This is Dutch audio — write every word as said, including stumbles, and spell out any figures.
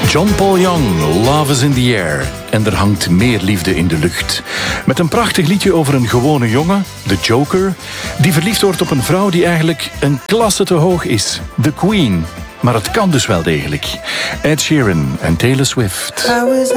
John Paul Young, Love is in the Air. En er hangt meer liefde in de lucht. Met een prachtig liedje over een gewone jongen, de Joker, die verliefd wordt op een vrouw die eigenlijk een klasse te hoog is. De Queen. Maar het kan dus wel degelijk. Ed Sheeran en Taylor Swift. I was